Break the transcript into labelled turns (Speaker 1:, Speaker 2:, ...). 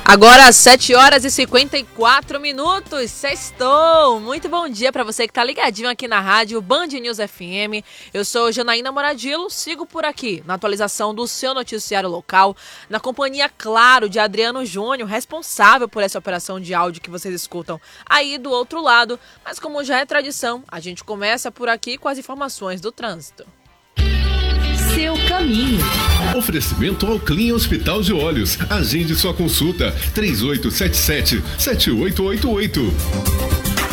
Speaker 1: Agora, 7h54, sextou! Muito bom dia para você que tá ligadinho aqui na rádio Band News FM. Eu sou Janaína Moradilo, sigo por aqui na atualização do seu noticiário local, na companhia, claro, de Adriano Júnior, responsável por essa operação de áudio que vocês escutam aí do outro lado. Mas como já é tradição, a gente começa por aqui com as informações do trânsito.
Speaker 2: Seu caminho.
Speaker 3: Oferecimento ao Clean Hospital de Olhos. Agende sua consulta 3877-7888.